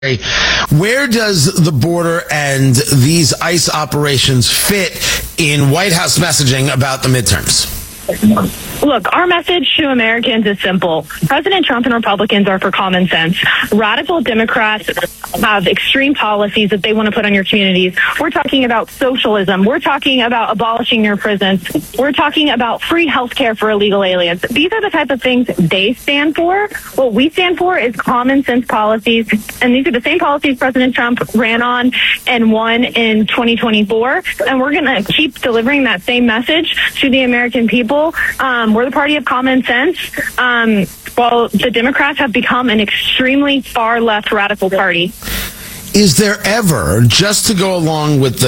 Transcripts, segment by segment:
Where does the border and these ICE operations fit in White House messaging about the midterms? Look, our message to Americans is simple. President Trump and Republicans are for common sense. Radical Democrats have extreme policies that they want to put on your communities. We're talking about socialism. We're talking about abolishing your prisons. We're talking about free health care for illegal aliens. These are the type of things they stand for. What we stand for is common sense policies. And these are the same policies President Trump ran on and won in 2024. And we're going to keep delivering that same message to the American people. We're the party of common sense. While the Democrats have become an extremely far left radical party. Is there ever, just to go along with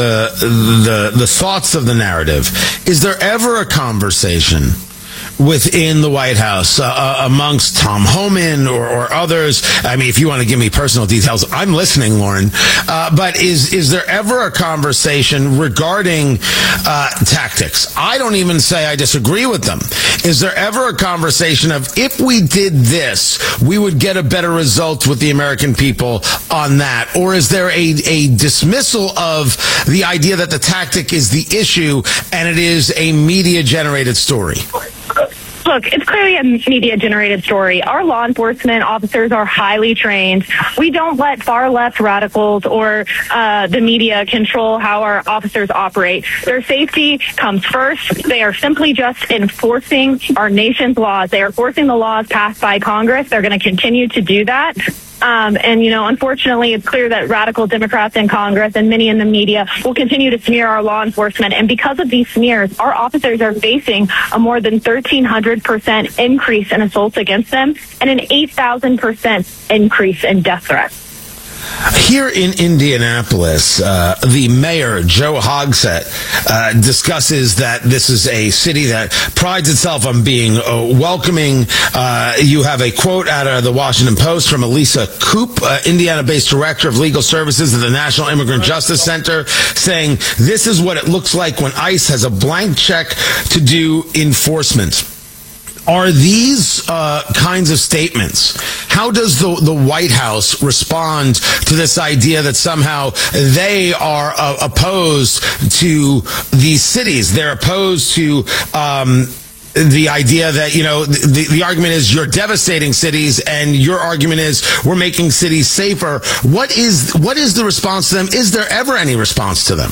the thoughts of the narrative, is there ever a conversation within the White House amongst Tom Homan or others? I mean, if you want to give me personal details, I'm listening, Lauren. But is there ever a conversation regarding tactics? I don't even say I disagree with them. Is there ever a conversation of, if we did this, we would get a better result with the American people on that? Or is there a dismissal of the idea that the tactic is the issue and it is a media-generated story? Look, it's clearly a media-generated story. Our law enforcement officers are highly trained. We don't let far-left radicals or the media control how our officers operate. Their safety comes first. They are simply just enforcing our nation's laws. They are enforcing the laws passed by Congress. They're going to continue to do that. Unfortunately, it's clear that radical Democrats in Congress and many in the media will continue to smear our law enforcement. And because of these smears, our officers are facing a more than 1,300% increase in assaults against them and an 8,000% increase in death threats. Here in Indianapolis, the mayor, Joe Hogsett, discusses that this is a city that prides itself on being welcoming. You have a quote out of the Washington Post from Elisa Coop, Indiana-based director of legal services at the National Immigrant Justice Center, saying this is what it looks like when ICE has a blank check to do enforcement. Are these kinds of statements, how does the White House respond to this idea that somehow they are opposed to these cities? They're opposed to the idea that, the argument is you're devastating cities, and your argument is we're making cities safer. What is the response to them? Is there ever any response to them?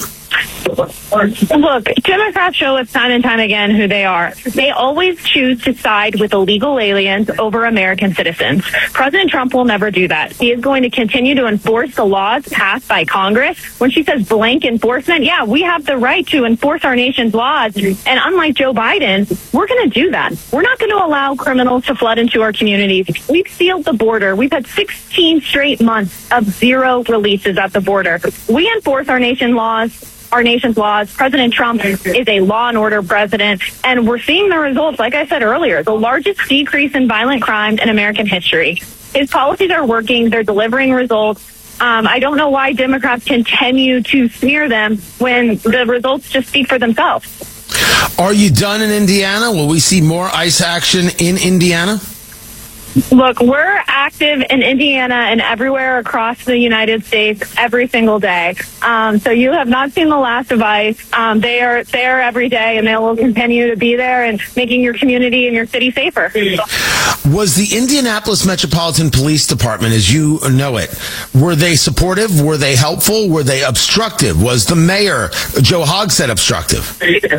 Look, Democrats show us time and time again who they are. They always choose to side with illegal aliens over American citizens. President Trump will never do that. He is going to continue to enforce the laws passed by Congress. When she says blank enforcement, yeah, we have the right to enforce our nation's laws. And unlike Joe Biden, we're going to do that. We're not going to allow criminals to flood into our communities. We've sealed the border. We've had 16 straight months of zero releases at the border. We enforce our nation's laws. President Trump is a law and order president, and we're seeing the results. Like I said earlier, the largest decrease in violent crime in American history. His policies are working. They're delivering results. I don't know why Democrats continue to smear them when the results just speak for themselves. Are you done in Indiana? Will we see more ICE action in Indiana? Look, we're active in Indiana and everywhere across the United States every single day. So you have not seen the last of ICE. They are there every day, and they will continue to be there and making your community and your city safer. Was the Indianapolis Metropolitan Police Department, as you know it, were they supportive? Were they helpful? Were they obstructive? Was the mayor, Joe Hogsett, obstructive?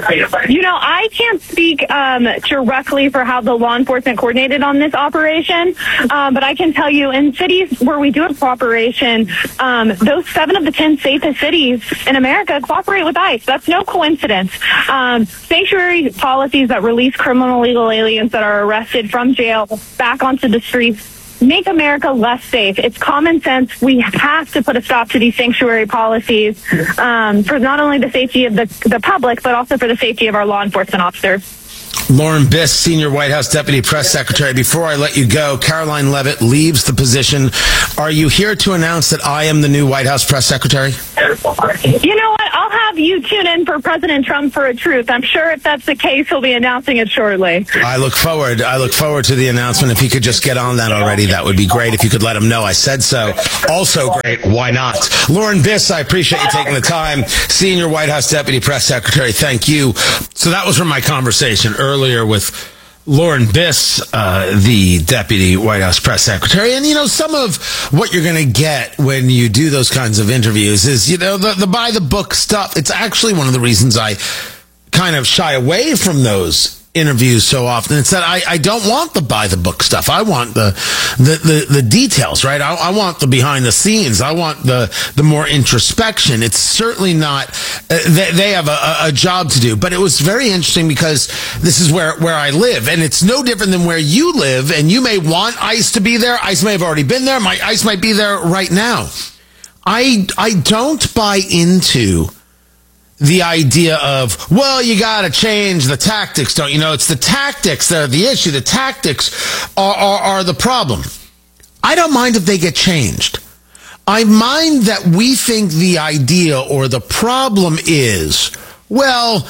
I can't speak directly for how the law enforcement coordinated on this operation. But I can tell you, in cities where we do have cooperation, those 7 of the 10 safest cities in America cooperate with ICE. That's no coincidence. Sanctuary policies that release criminal illegal aliens that are arrested from jail back onto the streets make America less safe. It's common sense. We have to put a stop to these sanctuary policies for not only the safety of the public, but also for the safety of our law enforcement officers. Lauren Biss, Senior White House Deputy Press Secretary. Before I let you go, Caroline Leavitt leaves the position. Are you here to announce that I am the new White House Press Secretary? You know what? I'll have have you tune in for President Trump for a truth. I'm sure if that's the case, he'll be announcing it shortly. I look forward to the announcement. If you could just get on that already, that would be great. If you could let him know I said so. Also great. Why not? Lauren Biss, I appreciate you taking the time. Senior White House Deputy Press Secretary, thank you. So that was from my conversation earlier with Lauren Biss, the Deputy White House Press Secretary. And, some of what you're going to get when you do those kinds of interviews is, the by-the-book stuff. It's actually one of the reasons I kind of shy away from those interviews so often. It's that I don't want the by-the-book stuff. I want the details, right? I want the behind the scenes. I want the more introspection. It's certainly not, they have a job to do, but it was very interesting because this is where I live, and it's no different than where you live, and you may want ICE to be there. ICE may have already been there. ICE might be there right now. I don't buy into the idea of, well, you got to change the tactics, don't you know? It's the tactics that are the issue. The tactics are the problem. I don't mind if they get changed. I mind that we think the idea or the problem is, well,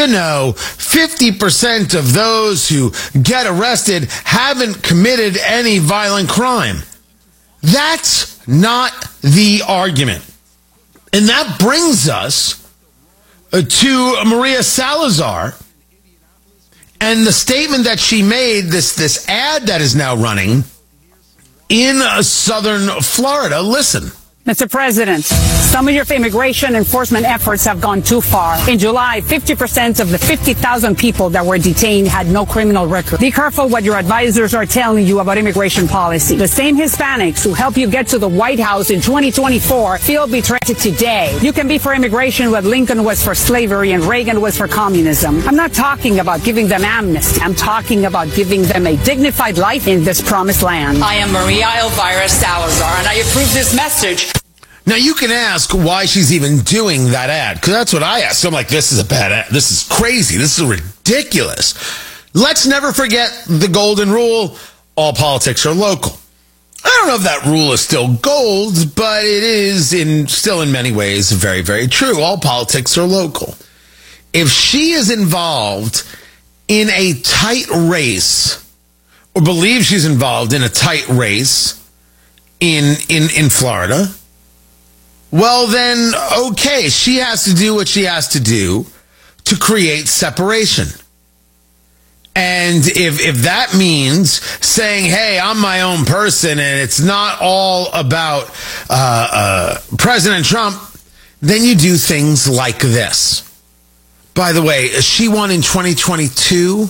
50% of those who get arrested haven't committed any violent crime. That's not the argument. And that brings us to Maria Salazar and the statement that she made, this ad that is now running in southern Florida. Listen. Mr. President, some of your immigration enforcement efforts have gone too far. In July, 50% of the 50,000 people that were detained had no criminal record. Be careful what your advisors are telling you about immigration policy. The same Hispanics who helped you get to the White House in 2024 feel betrayed today. You can be for immigration what Lincoln was for slavery and Reagan was for communism. I'm not talking about giving them amnesty. I'm talking about giving them a dignified life in this promised land. I am Maria Elvira Salazar, and I approve this message. Now, you can ask why she's even doing that ad, because that's what I asked. So I'm like, this is a bad ad. This is crazy. This is ridiculous. Let's never forget the golden rule. All politics are local. I don't know if that rule is still gold, but it is still in many ways very, very true. All politics are local. If she is involved in a tight race, or believes she's involved in a tight race in Florida, well, then, okay, she has to do what she has to do to create separation. And if that means saying, hey, I'm my own person and it's not all about President Trump, then you do things like this. By the way, she won in 2022,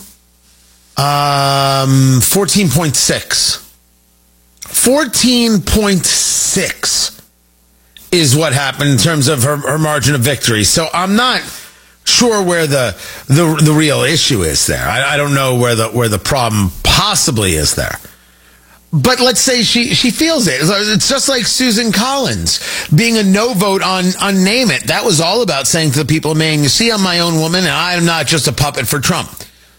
14.6. 14.6. is what happened in terms of her margin of victory. So I'm not sure where the real issue is there. I don't know where the problem possibly is there. But let's say she feels it. It's just like Susan Collins being a no vote on Name It. That was all about saying to the people of Maine, you see, I'm my own woman and I'm not just a puppet for Trump.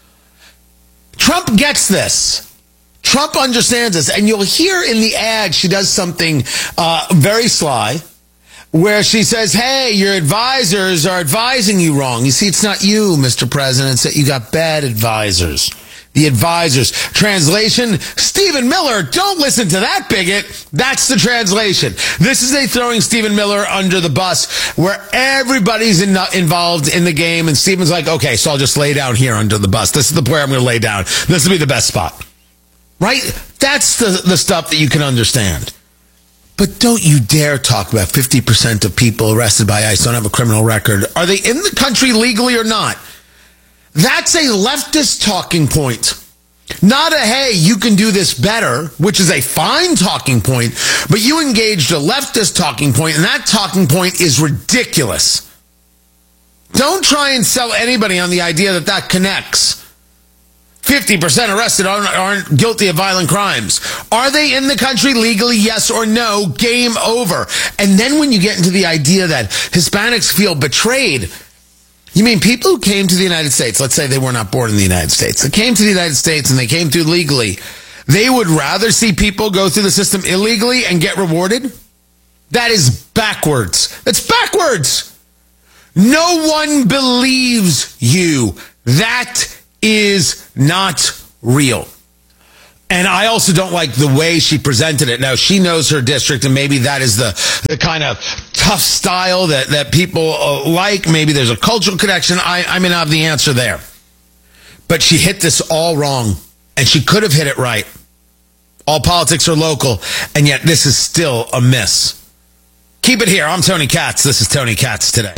Trump gets this. Trump understands this. And you'll hear in the ad, she does something very sly, where she says, hey, your advisors are advising you wrong. You see, it's not you, Mr. President. It's that you got bad advisors. The advisors. Translation, Stephen Miller, don't listen to that bigot. That's the translation. This is a throwing Stephen Miller under the bus where everybody's involved in the game. And Stephen's like, okay, so I'll just lay down here under the bus. This is the where I'm going to lay down. This will be the best spot. Right? That's the stuff that you can understand. But don't you dare talk about 50% of people arrested by ICE don't have a criminal record. Are they in the country legally or not? That's a leftist talking point. Not a, hey, you can do this better, which is a fine talking point, but you engaged a leftist talking point, and that talking point is ridiculous. Don't try and sell anybody on the idea that connects. 50% arrested aren't guilty of violent crimes. Are they in the country legally? Yes or no? Game over. And then when you get into the idea that Hispanics feel betrayed, you mean people who came to the United States, let's say they were not born in the United States, they came to the United States and they came through legally, they would rather see people go through the system illegally and get rewarded? That is backwards. That's backwards. No one believes you. That is not real. And I also don't like the way she presented it. Now, she knows her district, and maybe that is the kind of tough style that people like. Maybe there's a cultural connection. I may not have the answer there. But she hit this all wrong, and she could have hit it right. All politics are local, and yet this is still a miss. Keep it here. I'm Tony Katz. This is Tony Katz Today.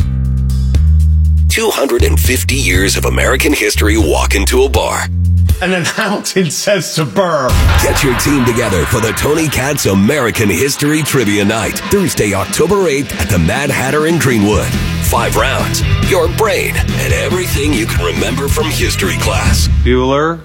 250 years of American history walk into a bar. And then Hamilton says to Burr, Get your team together for the Tony Katz American History Trivia Night, Thursday, October 8th at the Mad Hatter in Greenwood. 5 rounds, your brain, and everything you can remember from history class. Bueller.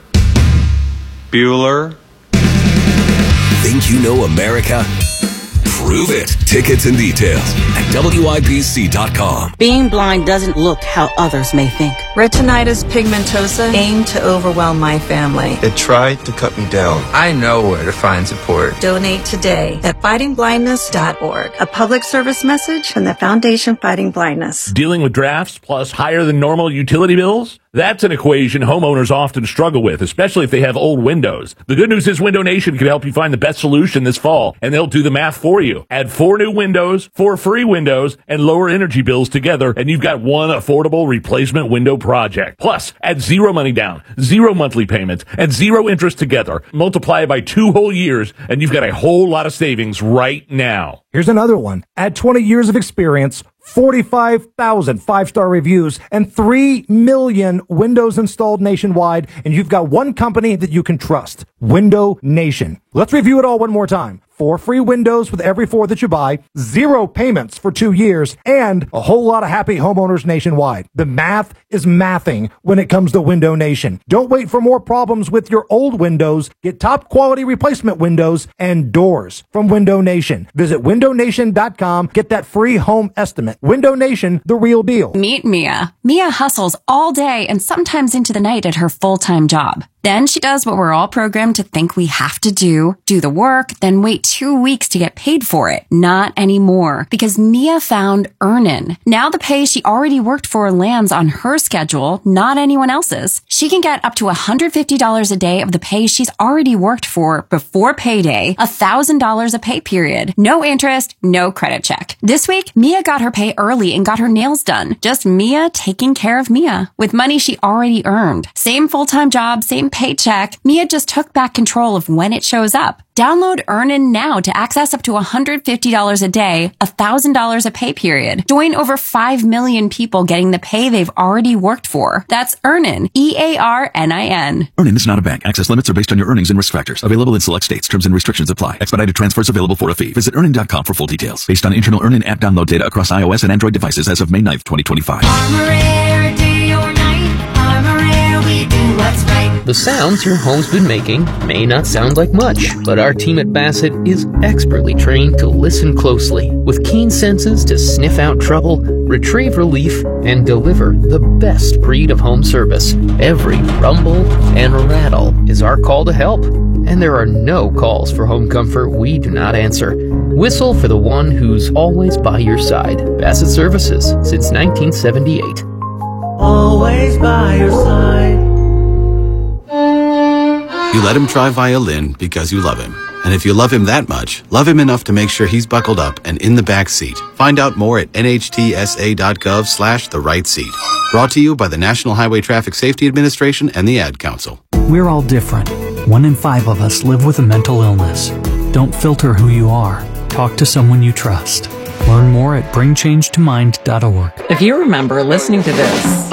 Think you know America? Prove it. Tickets and details at WIBC.com. Being blind doesn't look how others may think. Retinitis pigmentosa aimed to overwhelm my family. It tried to cut me down. I know where to find support. Donate today at fightingblindness.org. A public service message from the Foundation Fighting Blindness. Dealing with drafts plus higher than normal utility bills? That's an equation homeowners often struggle with, especially if they have old windows. The good news is Window Nation can help you find the best solution this fall, and they'll do the math for you. Add 4 new windows, 4 free windows, and lower energy bills together, and you've got one affordable replacement window project. Plus, add 0 money down, 0 monthly payments, and 0 interest together. Multiply it by 2 whole years, and you've got a whole lot of savings right now. Here's another one. Add 20 years of experience, 45,000 5-star reviews, and 3 million windows installed nationwide, and you've got one company that you can trust, Window Nation. Let's review it all one more time. 4 free windows with every 4 that you buy, 0 payments for 2 years, and a whole lot of happy homeowners nationwide. The math is mathing when it comes to Window Nation. Don't wait for more problems with your old windows. Get top quality replacement windows and doors from Window Nation. Visit windownation.com. Get that free home estimate. Window Nation, the real deal. Meet Mia. Mia hustles all day and sometimes into the night at her full-time job. Then she does what we're all programmed to think we have to do the work, then wait 2 weeks to get paid for it. Not anymore, because Mia found Earnin. Now the pay she already worked for lands on her schedule, not anyone else's. She can get up to $150 a day of the pay she's already worked for before payday, $1,000 a pay period. No interest, no credit check. This week, Mia got her pay early and got her nails done. Just Mia taking care of Mia with money she already earned. Same full-time job, same paycheck. Mia just took back control of when it shows up. Download Earnin now to access up to $150 a day, $1,000 a pay period. Join over 5 million people getting the pay they've already worked for. That's Earnin, EARNIN. Earnin is not a bank. Access limits are based on your earnings and risk factors. Available in select states. Terms and restrictions apply. Expedited transfers available for a fee. Visit Earnin.com for full details. Based on internal Earnin app download data across iOS and Android devices as of May 9th, 2025. Armor day or night. Armor we do what's right. The sounds your home's been making may not sound like much, but our team at Bassett is expertly trained to listen closely, with keen senses to sniff out trouble, retrieve relief, and deliver the best breed of home service. Every rumble and rattle is our call to help, and there are no calls for home comfort we do not answer. Whistle for the one who's always by your side. Bassett Services, since 1978. Always by your side. You let him try violin because you love him. And if you love him that much, love him enough to make sure he's buckled up and in the back seat. Find out more at nhtsa.gov/the right seat. Brought to you by the National Highway Traffic Safety Administration and the Ad Council. We're all different. 1 in 5 of us live with a mental illness. Don't filter who you are. Talk to someone you trust. Learn more at bringchangetomind.org. If you remember listening to this,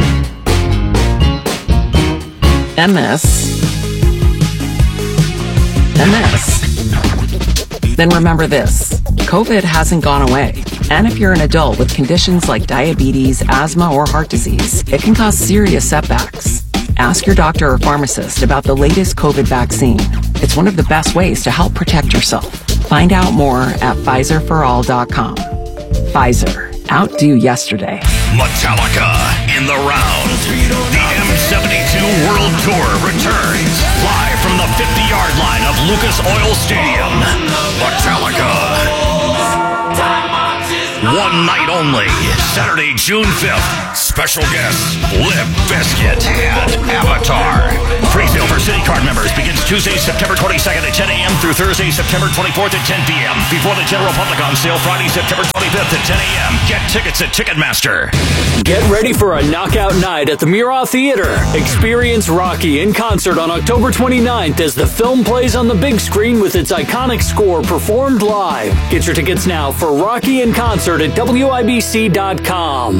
then remember this. COVID hasn't gone away. And if you're an adult with conditions like diabetes, asthma, or heart disease, it can cause serious setbacks. Ask your doctor or pharmacist about the latest COVID vaccine. It's one of the best ways to help protect yourself. Find out more at PfizerForAll.com. Pfizer. Outdo yesterday. Metallica in the round. The M72 World Tour returns live from the 50-yard line of Lucas Oil Stadium. Metallica. one night only. Saturday, June 5th. Special guests, Limp Bizkit and Avatar. Pre-sale for City Card members begins Tuesday, September 22nd at 10 a.m. through Thursday, September 24th at 10 p.m. Before the general public on sale Friday, September 25th at 10 a.m. Get tickets at Ticketmaster. Get ready for a knockout night at the Murat Theater. Experience Rocky in concert on October 29th as the film plays on the big screen with its iconic score performed live. Get your tickets now for Rocky in concert at WIBC.com.